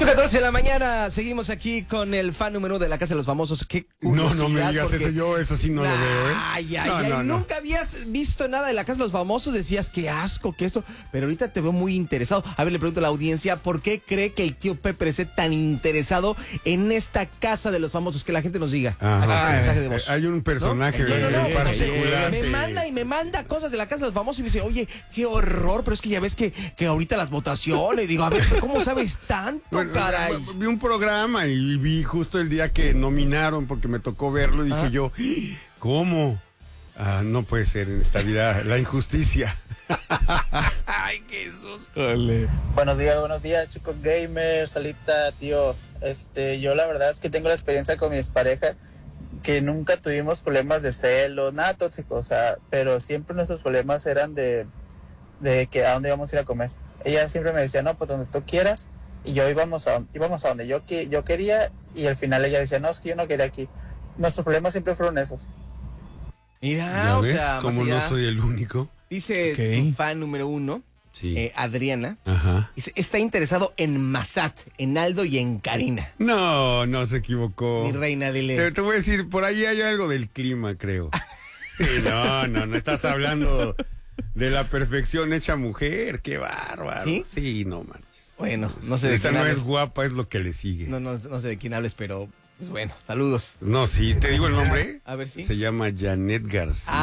8:14 de la mañana, seguimos aquí con el fan número 1 de la Casa de los Famosos. Qué No me digas porque... eso sí no lo veo, ¿eh? Ay, nunca habías visto nada de la Casa de los Famosos, decías qué asco, que esto, pero ahorita te veo muy interesado. A ver, le pregunto a la audiencia, ¿por qué cree que el tío Pepe esté tan interesado en esta Casa de los Famosos? Que la gente nos diga. Mensaje de voz. Hay un personaje en particular. Me manda cosas de la Casa de los Famosos y me dice, oye, qué horror, pero es que ya ves que ahorita las votaciones, digo, a ver, ¿cómo sabes tanto? Bueno, caray. Vi un programa y vi justo el día que nominaron porque me tocó verlo y dije yo, ¿cómo? No puede ser en esta vida la injusticia. Ay, Jesús. Ole. Buenos días, chicos gamers, Salita, tío. Yo la verdad es que tengo la experiencia con mi expareja que nunca tuvimos problemas de celos, nada tóxico, o sea, pero siempre nuestros problemas eran de que a dónde íbamos a ir a comer. Ella siempre me decía, no, pues donde tú quieras. Y yo íbamos a donde yo quería, y al final ella decía, no, es que yo no quería aquí. Nuestros problemas siempre fueron esos. Mira, o sea, como no soy el único. Dice tu fan número 1, sí. Adriana. Ajá. Dice, está interesado en Massat, en Aldo y en Karina. No se equivocó. Mi reina, dile. Te voy a decir, por ahí hay algo del clima, creo. Sí, no estás hablando de la perfección hecha mujer, qué bárbaro. ¿Sí? Sí, no, man. Bueno, no sé de esa quién no hables. es guapa, es lo que le sigue. No sé de quién hables, pero pues bueno, saludos. No, sí, te digo el nombre. A ver si. Se llama Janet García.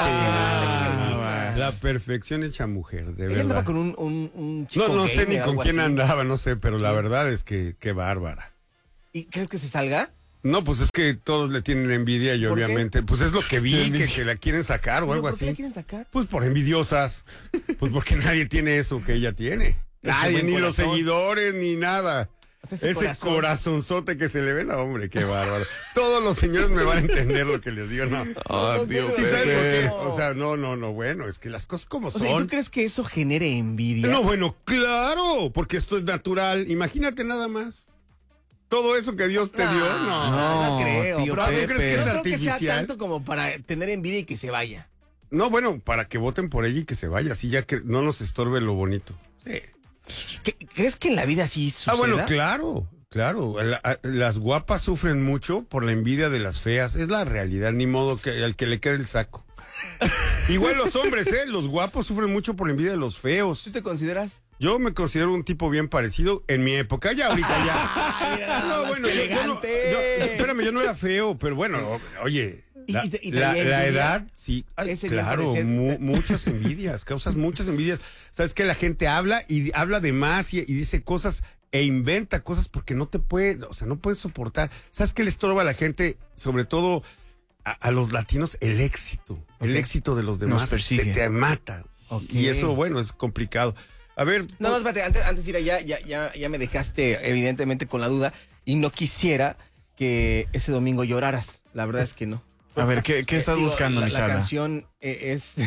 La perfección hecha mujer, de Ella verdad. andaba con un chico No sé ni gamer, con algo quién así. andaba, no sé, pero la verdad es que qué bárbara. ¿Y crees que se salga? No, pues es que todos le tienen envidia y ¿Por qué? obviamente, pues es lo que vi, que la quieren sacar o algo ¿Por qué así. la quieren sacar? Pues por envidiosas. Pues porque nadie tiene eso que ella tiene. Nadie, buen ni los corazón. seguidores, ni nada. O sea, ese corazón. Corazonzote que se le ve, no, hombre, qué bárbaro. Todos los señores me van a entender lo que les digo, no. Dios, ¿Sí sabes por qué? no. O sea, no, bueno, es que las cosas como O son. sea, ¿y tú crees que eso genere envidia? No, bueno, claro, porque esto es natural. Imagínate nada más. Todo eso que Dios te dio, No creo. tío Pero, ¿tú crees que es no creo que sea artificial? tanto como para tener envidia y que se vaya. No, bueno, para que voten por ella y que se vaya, así ya que no nos estorbe lo bonito. Sí. ¿Crees que en la vida sí suceda? Bueno, claro. Las guapas sufren mucho por la envidia de las feas. Es la realidad, ni modo que al que le quede el saco. Igual los hombres, los guapos sufren mucho por la envidia de los feos. ¿Tú te consideras? Yo me considero un tipo bien parecido en mi época, ya ahorita ya. Mira, No, bueno, espérame, yo no era feo, pero bueno, oye, ¿Y la envidia? edad, sí, Ese día claro, parecer- muchas envidias, causas muchas envidias. Sabes que la gente habla y habla de más y dice cosas e inventa cosas porque no te puede, o sea, no puede soportar. ¿Sabes qué le estorba a la gente, sobre todo a los latinos? El éxito, el éxito de los demás persigue. te mata. Okay. Y eso, bueno, es complicado. A ver. No, espérate, antes de ir allá, ya me dejaste evidentemente con la duda y no quisiera que ese domingo lloraras. La verdad es que no. A ver, ¿qué estás buscando, la Misala? canción es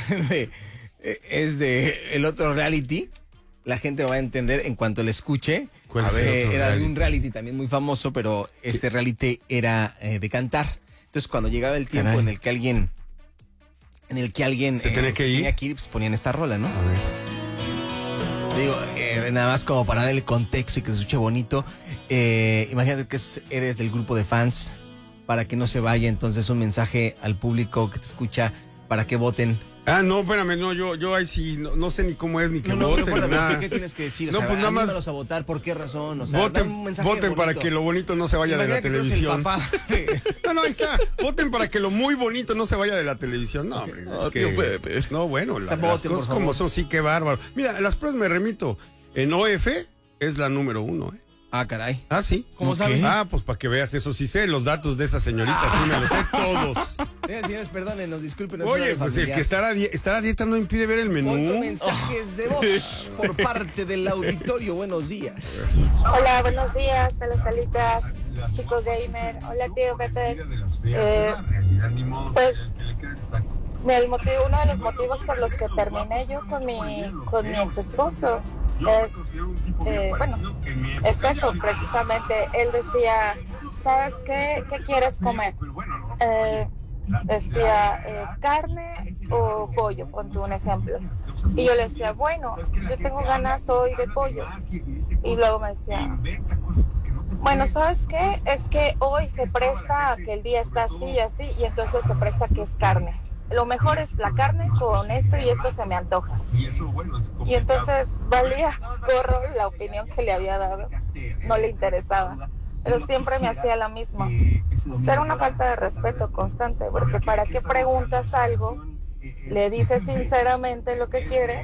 de el otro reality. La gente me va a entender en cuanto la escuche. ¿Cuál es el otro era de reality? un reality también muy famoso, pero este reality era de cantar. Entonces, cuando llegaba el tiempo Caray. en el que alguien ¿Se tenía que ir? pues ponían esta rola, ¿no? A ver. Digo, nada más como para darle contexto y que se escuche bonito. Imagínate que eres del grupo de fans, para que no se vaya, entonces un mensaje al público que te escucha para que voten. No, espérame, no, yo ahí sí, no sé ni cómo es, ni que No voten, importa, ni pero nada. ¿qué tienes que decir? O No, sea, pues nada más anímalos a votar, ¿por qué razón? O sea, dame un mensaje voten para bonito. que lo bonito no se vaya de la Imagínate que tú eres el televisión. papá. No, ahí está. Voten para que lo muy bonito no se vaya de la televisión. No, hombre, es que... tío Pepe. No, bueno, sea, las voten, por cosas como favor. son, sí, qué bárbaro. Mira, las pruebas me remito. En OF es la número 1, ¿eh? Ah, caray. Ah, sí. ¿Cómo Ok. sabes? Pues para que veas, eso sí sé, los datos de esa señorita, sí me los sé todos. Señores, perdónenos, discúlpenos. Oye, pues el que estar a dieta no impide ver el Otro menú. mensajes de voz por parte del auditorio. Buenos días. Hola, buenos días, de la salita, chicos gamer. Hola, tío Pepe. Pues, uno de los motivos por los que terminé yo con mi ex esposo es eso, precisamente. Él decía, ¿sabes qué quieres comer? Decía, carne o pollo, ponte un ejemplo. Y yo le decía, bueno, yo tengo ganas hoy de pollo. Y luego me decía, bueno, ¿sabes qué? Es que hoy se presta a que el día está así y así, y entonces se presta que es carne. Lo mejor es la carne con esto y esto se me antoja. Y entonces valía gorro la opinión que le había dado. No le interesaba. Pero siempre me hacía la misma. Era una falta de respeto constante, porque ¿para qué preguntas algo? Le dices sinceramente lo que quieres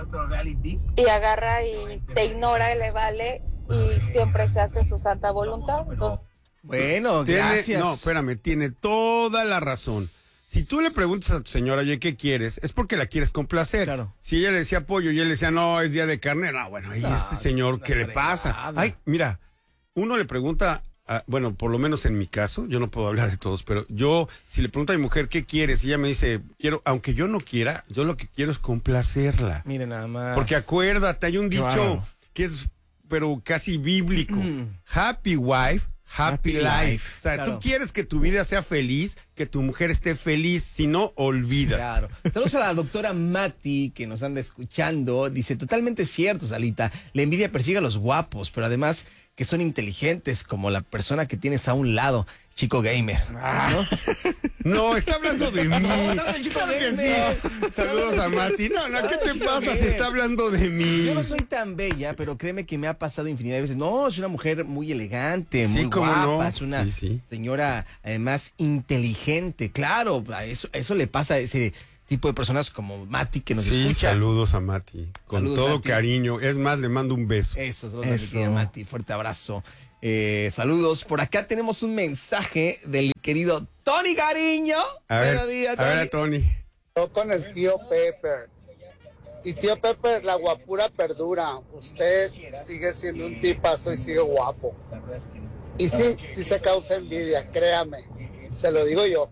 y agarra y te ignora y le vale y siempre se hace su santa voluntad. Entonces, Bueno, gracias. No, espérame, tiene toda la razón. Si tú le preguntas a tu señora, oye, ¿qué quieres? Es porque la quieres complacer. Claro. Si ella le decía pollo y él le decía, no, es día de carne, no, bueno, ¿y este señor qué le pasa? Ay, mira, uno le pregunta, bueno, por lo menos en mi caso, yo no puedo hablar de todos, pero yo, si le pregunto a mi mujer, ¿qué quieres? Y ella me dice, quiero, aunque yo no quiera, yo lo que quiero es complacerla. Mire nada más. Porque acuérdate, hay un dicho Claro. que es, pero casi bíblico. Happy wife, happy life. O sea, Claro. tú quieres que tu vida sea feliz, que tu mujer esté feliz, si no, olvida. Claro. Saludos a la doctora Mati, que nos anda escuchando. Dice, totalmente cierto, Salita. La envidia persigue a los guapos, pero además que son inteligentes, como la persona que tienes a un lado, chico gamer. ¿No? No, está hablando de mí. No, el chico Claro que gamer. sí. Saludos a Mati. No, ¿qué te chico pasa? gamer. Se está hablando de mí. Yo no soy tan bella, pero créeme que me ha pasado infinidad de veces. No, es una mujer muy elegante, Sí, muy cómo guapa. no. Es una Sí. señora, además, inteligente. Claro, eso le pasa a ese tipo de personas como Mati que nos Sí, escucha. saludos a Mati. Con Saludos, todo Mati. cariño. Es más, le mando un beso. Eso, saludos a mi querida Mati. Fuerte abrazo. Saludos. Por acá tenemos un mensaje del querido Tony Cariño. A ver, Buenos días, a ver a Tony. Yo con el tío Pepper. Y tío Pepper, la guapura perdura. Usted sigue siendo un tipazo y sigue guapo. Y sí se causa envidia, créame. Se lo digo yo.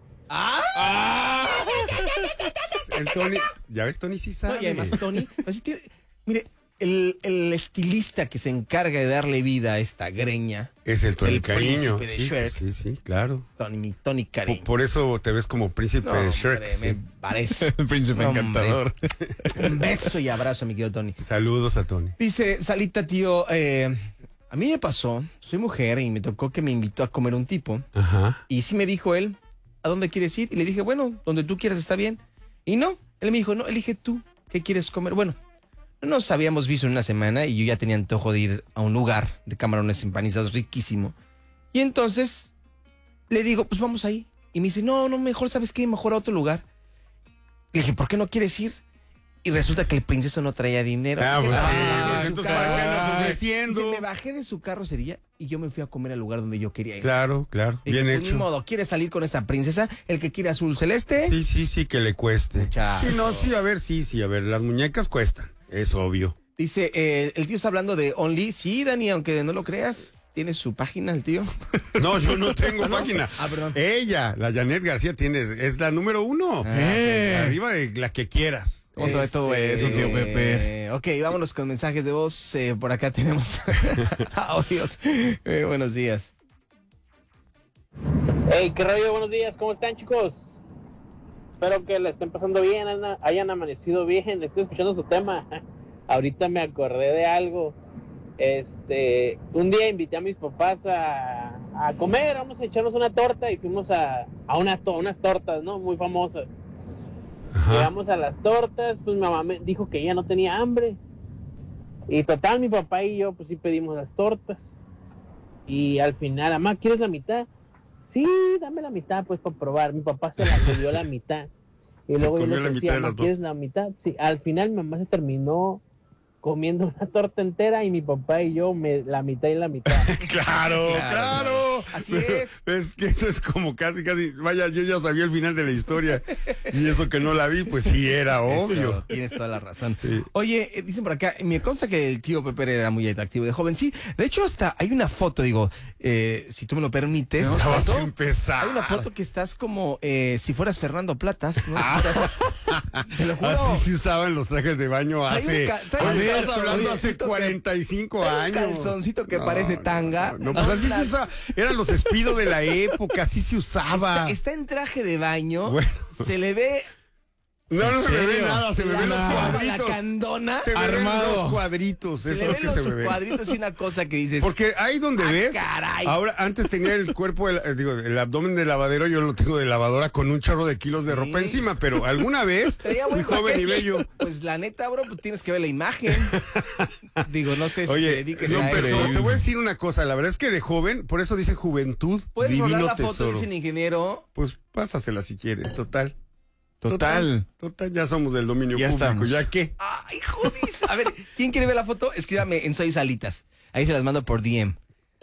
El Tony, ya ves, Tony sí sabe. No, y además Tony, pues, sí tiene- mire, el estilista que se encarga de darle vida a esta greña, Es el Tony el Cariño. príncipe de Sí, Shrek. sí, claro. mi Tony Cariño. Por eso te ves como príncipe de Shrek. hombre, sí. me parece. El príncipe No, hombre. encantador. Un beso y abrazo, mi querido Tony. Saludos a Tony. Dice, Salita, tío, a mí me pasó, soy mujer y me tocó que me invitó a comer un tipo. Ajá. Y sí me dijo él, ¿a dónde quieres ir? Y le dije, bueno, donde tú quieras está bien. Y no, él me dijo, no, elige tú, ¿qué quieres comer? Bueno, no nos habíamos visto en una semana y yo ya tenía antojo de ir a un lugar de camarones empanizados riquísimo. Y entonces le digo, pues vamos ahí. Y me dice, no, mejor, ¿sabes qué? Mejor a otro lugar. Le dije, ¿por qué no quieres ir? Y resulta que el princeso no traía dinero. Ah, pues sí, pues su entonces, ¿para qué andas carro. ofreciendo? Dice, me bajé de su carro ese día y yo me fui a comer al lugar donde yo quería ir. Claro. Dije, Bien pues, ni hecho. modo, ¿quieres salir con esta princesa? El que quiere azul celeste. Sí, que le cueste. Muchacho. Sí, no, sí, a ver, las muñecas cuestan. Es obvio. Dice, el tío está hablando de Only. Sí, Dani, aunque no lo creas, tiene su página el tío. No, yo no tengo página. Perdón. Ella, la Janet García, es la número 1. Arriba de la que quieras. Vamos a ver todo eso, tío Pepe. Ok, vámonos con mensajes de voz. Por acá tenemos audios. Buenos días. Hey, qué rollo, buenos días, ¿cómo están, chicos? Espero que la estén pasando bien, hayan amanecido bien, estoy escuchando su tema. Ahorita me acordé de algo. Un día invité a mis papás a comer, vamos a echarnos una torta y fuimos a unas tortas, ¿no? Muy famosas. Llegamos a las tortas, pues mi mamá me dijo que ella no tenía hambre. Y total, mi papá y yo, pues sí pedimos las tortas. Y al final, mamá, ¿quieres la mitad? Sí, dame la mitad, pues, para probar. Mi papá se la comió la mitad. Y Se luego yo comió le la decía, mitad de mamá, las dos. ¿quieres la mitad? Sí, al final mi mamá se terminó comiendo una torta entera y mi papá y yo la mitad y la mitad. Claro. Así es. Es que eso es como casi, vaya, yo ya sabía el final de la historia. Y eso que no la vi, pues sí era obvio. Eso, tienes toda la razón. Sí. Oye, dicen por acá, me consta que el tío Pepe era muy atractivo de joven. Sí, de hecho hasta hay una foto, digo, si tú me lo permites. No, vas a ¿foto? empezar. Hay una foto que estás como si fueras Fernando Platas, ¿no? Te lo juro. Así se usaban los trajes de baño Trae hace. un trae un Estás hablando hace calzoncito 45 trae un años. calzoncito que parece tanga. No, pues así se usaba. Eran los Speedo de la época, así se usaba. Está en traje de baño. Bueno. Se le ve No se me ve serio? nada, se me ven los La cuadritos. candona. Se me ven Armado. los cuadritos, Se es le lo ven que los se me ve. cuadritos y una cosa que dices. Porque ahí donde ¡Ah, ves, caray! ahora antes tenía el cuerpo, el abdomen de lavadero, yo lo tengo de lavadora con un chorro de kilos de ropa encima, pero alguna vez Traía fui buen joven y paquete. bello. Pues la neta, bro, pues tienes que ver la imagen. Digo, no sé si te Oye, dediques no, a pero eso. te voy a decir una cosa, la verdad es que de joven, por eso dice juventud, Puedes rolar divino la foto, tesoro. dice el ingeniero. Pues pásasela si quieres, total. Total. Total, ya somos del dominio Ya público, estamos. ¿ya qué? Ay, jodis. A ver, ¿quién quiere ver la foto? Escríbame en Soy Salitas. Ahí se las mando por DM.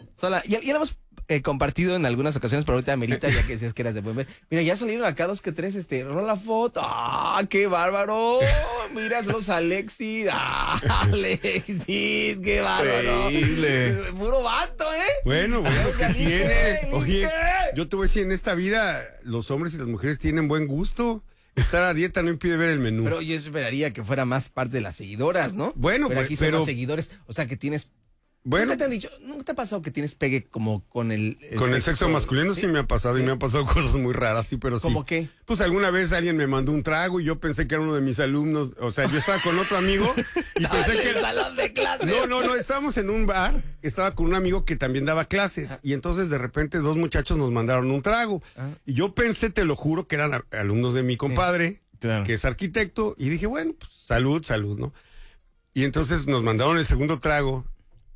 Ya la hemos compartido en algunas ocasiones, pero ahorita amerita, ya que decías que eras de buen ver. Mira, ya salieron acá 2 que 3, rola la foto. ¡Ah, qué bárbaro! Mira, los Alexis. ¡Ah, Alexis! ¡Qué bárbaro! Increíble. Puro vato, ¿eh? Bueno, ¿qué Ligue, tiene? ligue. Oye, yo te voy a decir, en esta vida los hombres y las mujeres tienen buen gusto. Estar a dieta no impide ver el menú. Pero yo esperaría que fuera más parte de las seguidoras, ¿no? Bueno, pero pues, aquí son pero- más seguidores. O sea, que tienes... Bueno, ¿Nunca te han dicho, nunca te ha pasado que tienes pegue como con el con el sexo masculino sí me ha pasado y me han pasado cosas muy raras, sí, pero sí. ¿Cómo qué? Pues alguna vez alguien me mandó un trago y yo pensé que era uno de mis alumnos, o sea, yo estaba con otro amigo y pensé que el salón de clases. No, estábamos en un bar, estaba con un amigo que también daba clases y entonces de repente 2 muchachos nos mandaron un trago y yo pensé, te lo juro, que eran alumnos de mi compadre, Claro. que es arquitecto, y dije, bueno, pues salud, ¿no? Y entonces nos mandaron el segundo trago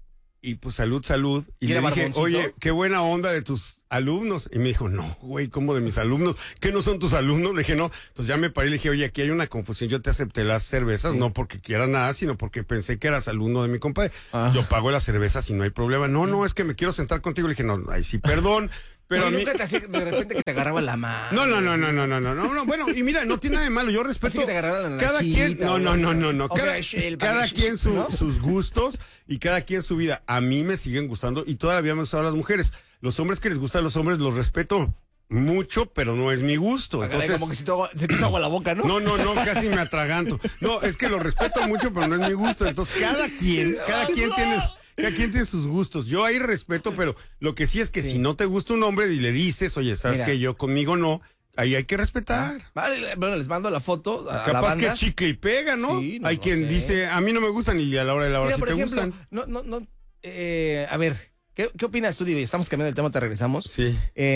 y pues salud. Y ¿Y le era dije, barboncito? oye, qué buena onda de tus alumnos. Y me dijo, no, güey, ¿cómo de mis alumnos? ¿Qué no son tus alumnos? Le dije, no. Entonces ya me paré y le dije, oye, aquí hay una confusión. Yo te acepté las cervezas, no porque quiera nada, sino porque pensé que eras alumno de mi compadre. Ah. Yo pago las cervezas y no hay problema. No, es que me quiero sentar contigo. Le dije, no, ahí sí, perdón. Pero a Oye, mí... nunca te hacía de repente que te agarraba la mano. No, bueno, y mira, no tiene nada de malo, yo respeto Así que te agarraran la cada nachita, quien, no, o cada, el cada panecito, quien ¿no? sus gustos y cada quien su vida. A mí me siguen gustando y todavía me gustan las mujeres. Los hombres que les gustan a los hombres los respeto mucho, pero no es mi gusto. Ah, caray, Entonces, como que se te hizo agua la boca, ¿no? no, casi me atraganto. No, es que los respeto mucho, pero no es mi gusto. Entonces, cada quien tiene sus gustos. Yo ahí respeto, pero lo que sí es que si no te gusta un hombre y le dices, oye, ¿sabes Mira. qué? Yo conmigo no, ahí hay que respetar. Vale, bueno, les mando la foto a la Capaz banda. que chicle y pega, ¿no? Sí, no hay lo quien sé. dice, a mí no me gustan y a la hora de la hora Mira, sí por te ejemplo, gustan. a ver, ¿qué opinas tú, Divi? Estamos cambiando el tema, te regresamos. Sí.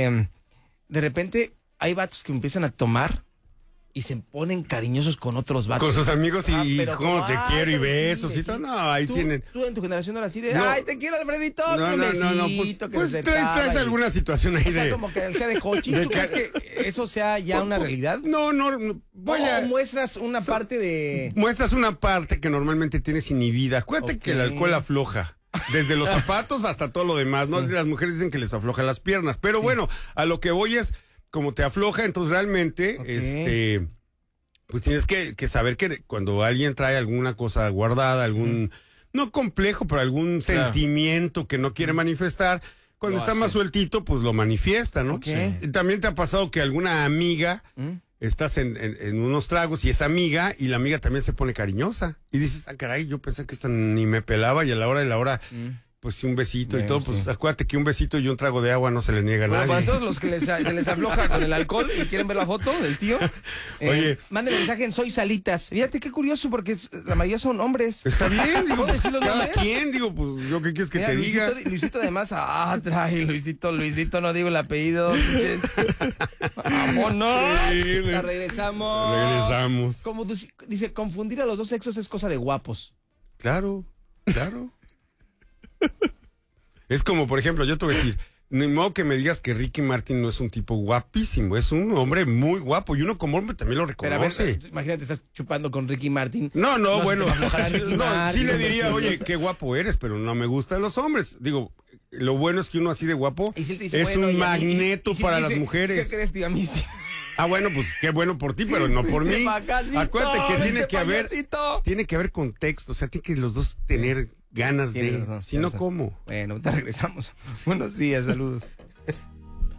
De repente hay vatos que empiezan a tomar y se ponen cariñosos con otros vatos. Con sus amigos y pero cómo como, te ay, quiero y pero sí, besos y sí. todo. No, ahí ¿Tú, tienen. Tú en tu generación no era así de, No. ay, te quiero, Alfredito, No, un pues, besito, que pues se traes acercaba y- alguna situación ahí O sea, de... como que sea de cochis. de ¿Tú ca- crees que eso sea ya una realidad? No, voy a... ¿O muestras una parte de... Muestras una parte que normalmente tienes inhibida. Acuérdate que el Ok. alcohol afloja. Desde los zapatos hasta todo lo demás, ¿no? Las mujeres dicen que les afloja las piernas. Pero bueno, a lo que voy es, como te afloja, entonces realmente, Ok. pues tienes que saber que cuando alguien trae alguna cosa guardada, algún, no complejo, pero algún Claro. sentimiento que no quiere manifestar, cuando Lo está hace. más sueltito, pues lo manifiesta, ¿no? Ok. Y también te ha pasado que alguna amiga, estás en unos tragos y es amiga y la amiga también se pone cariñosa. Y dices, ah, caray, yo pensé que esta ni me pelaba y a la hora de la hora, pues sí, un besito y Bueno, todo. Pues sí. acuérdate que un besito y un trago de agua no se le niega a Bueno, nadie. para todos los que se les afloja con el alcohol y quieren ver la foto del tío, Oye. manden mensaje en Soy Salitas. Fíjate qué curioso, porque la mayoría son hombres. Está bien, digo, ¿Puedo decir los cada nombres? quien, digo, pues yo qué quieres que Mira, te Luisito, diga. Luisito además, trae Luisito, no digo el apellido. si quieres. ¡Vámonos! Sí, güey. Regresamos. Regresamos. Como dice, confundir a los dos sexos es cosa de guapos. Claro. Es como, por ejemplo, yo te voy a decir, ni modo que me digas que Ricky Martin no es un tipo guapísimo, es un hombre muy guapo y uno como hombre también lo Pero a ver, reconoce. imagínate, estás chupando con Ricky Martin. No, se bueno, te va a aflojar a Ricky no, Martin, sí le hombre, diría, sí. oye, qué guapo eres, pero no me gustan los hombres. Digo, lo bueno es que uno así de guapo Y si él te dice, es bueno, un y a mí- magneto y si para dice, las mujeres. ¿Qué crees, tío? A mí sí. Ah, bueno, pues qué bueno por ti, pero no por Vente mí. pa' casito, Acuérdate que vente tiene que haber, payasito. tiene que haber contexto, o sea, tiene que los dos tener ganas Tienes de, razón, si tienes no, razón. ¿cómo? Bueno, te regresamos. Buenos días, saludos.